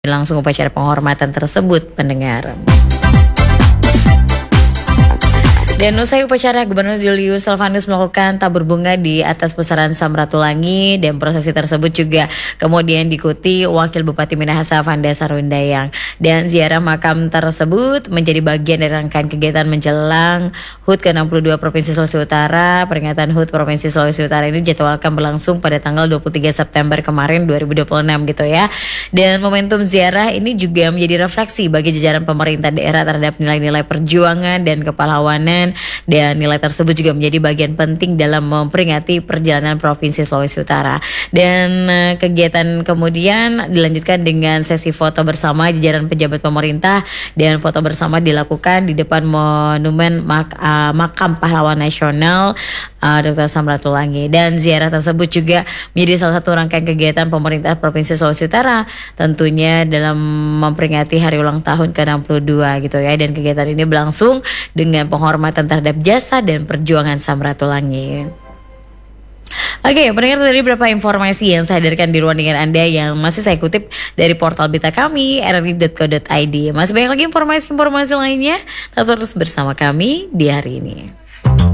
langsung upacara penghormatan tersebut, pendengar. Dan usai upacara, Gubernur Julius Silvanus melakukan tabur bunga di atas pusaran Samratulangi, dan prosesi tersebut juga kemudian diikuti Wakil Bupati Minahasa Vanda Sarundayang. Dan ziarah makam tersebut menjadi bagian dari rangkaian kegiatan menjelang HUT ke-62 Provinsi Sulawesi Utara. Peringatan HUT Provinsi Sulawesi Utara ini dijadwalkan berlangsung pada tanggal 23 September kemarin 2026 gitu ya. Dan momentum ziarah ini juga menjadi refleksi bagi jajaran pemerintah daerah terhadap nilai-nilai perjuangan dan kepahlawanan, dan nilai tersebut juga menjadi bagian penting dalam memperingati perjalanan Provinsi Sulawesi Utara. Dan kegiatan kemudian dilanjutkan dengan sesi foto bersama jajaran pejabat pemerintah, dan foto bersama dilakukan di depan monumen makam pahlawan nasional Dr. Samratulangi. Dan ziarah tersebut juga menjadi salah satu rangkaian kegiatan pemerintah Provinsi Sulawesi Utara, tentunya dalam memperingati hari ulang tahun ke-62 gitu ya. Dan kegiatan ini berlangsung dengan penghormatan terhadap jasa dan perjuangan Samratulangi. Oke, pendengar, tadi beberapa informasi yang saya hadirkan di ruang dengan Anda yang masih saya kutip dari portal berita kami rri.co.id. Masih banyak lagi informasi-informasi lainnya, tetap terus bersama kami di hari ini.